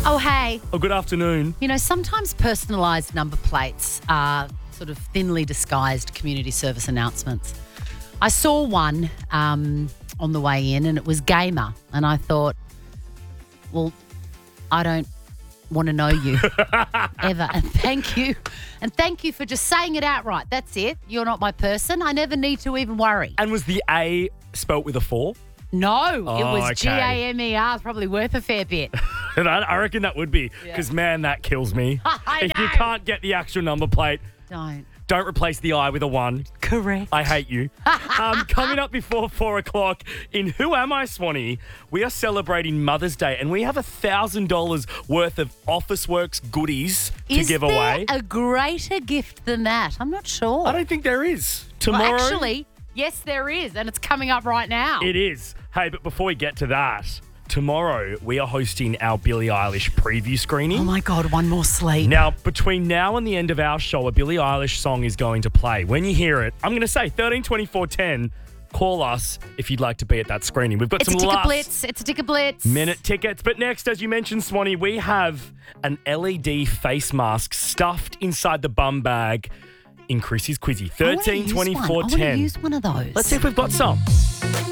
Oh, hey. Oh, good afternoon. You know, sometimes personalised number plates are sort of thinly disguised community service announcements. I saw one on the way in and it was Gamer. And I thought, well, I don't want to know you ever. And thank you. And thank you for just saying it outright. That's it. You're not my person. I never need to even worry. And was the A spelt with a 4? No, it was okay. Gamer. It's probably worth a fair bit. And I reckon that would be, because, man, that kills me. If you know. can't get the actual number plate, Don't replace the I with a 1. correct. I hate you. Coming up before 4 o'clock in Who Am I, Swanee, we are celebrating Mother's Day and we have $1,000 worth of Officeworks goodies to give away. Is there a greater gift than that? I'm not sure. I don't think there is. Well, Tomorrow, actually, yes, there is, and it's coming up right now. it is. Hey, but before we get to that, tomorrow we are hosting our Billie Eilish preview screening. Oh, my God, one more sleep. Now, between now and the end of our show, a Billie Eilish song is going to play. When you hear it, I'm going to say 13 24 10. Call us if you'd like to be at that screening. We've got It's some a ticket last blitz. It's a ticket blitz. minute tickets. But next, as you mentioned, Swanee, we have an LED face mask stuffed inside the bum bag in Chrissy's Quizzy. 13 24 I want to 10. use one of those. Let's see if we've got some.